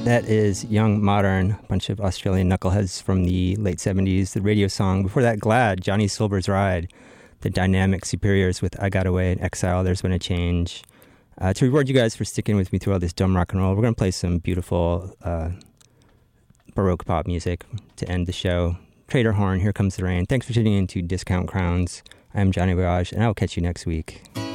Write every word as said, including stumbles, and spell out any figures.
That is Young Modern, a bunch of Australian knuckleheads from the late seventies, the radio song. Before that, Glad, Johnny Silver's Ride, the Dynamic Superiors with I Got Away in Exile, There's Been a Change. Uh, to reward you guys for sticking with me through all this dumb rock and roll, we're going to play some beautiful uh, Baroque pop music to end the show. Trader Horn, Here Comes the Rain. Thanks for tuning in to Discount Crowns. I'm Johnny Voyage, and I'll catch you next week.